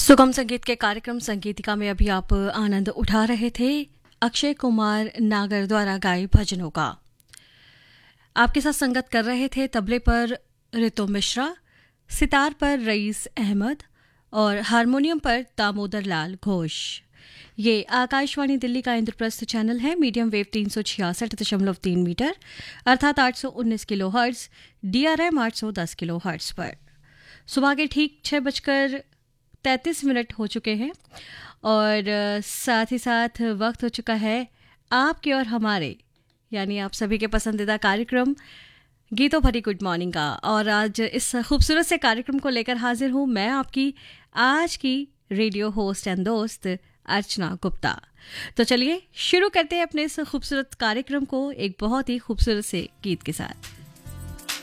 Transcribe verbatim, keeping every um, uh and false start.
सुगम संगीत के कार्यक्रम संगीतिका में अभी आप आनंद उठा रहे थे अक्षय कुमार नागर द्वारा गाए भजनों का। आपके साथ संगत कर रहे थे तबले पर रितु मिश्रा, सितार पर रईस अहमद और हारमोनियम पर दामोदर लाल घोष। ये आकाशवाणी दिल्ली का इंद्रप्रस्थ चैनल है, मीडियम वेव तीन सौ छियासठ दशमलव तीन मीटर अर्थात आठ सौ उन्नीस किलो हर्ट्ज, डीआरएम आठ सौ दस किलो हर्ट्ज पर। सुबह के ठीक छः बजकर तैंतीस मिनट हो चुके हैं और साथ ही साथ वक्त हो चुका है आपके और हमारे यानी आप सभी के पसंदीदा कार्यक्रम गीतों भरी गुड मॉर्निंग का। और आज इस खूबसूरत से कार्यक्रम को लेकर हाजिर हूँ मैं, आपकी आज की रेडियो होस्ट एंड दोस्त अर्चना गुप्ता। तो चलिए शुरू करते हैं अपने इस खूबसूरत कार्यक्रम को एक बहुत ही खूबसूरत से गीत के साथ।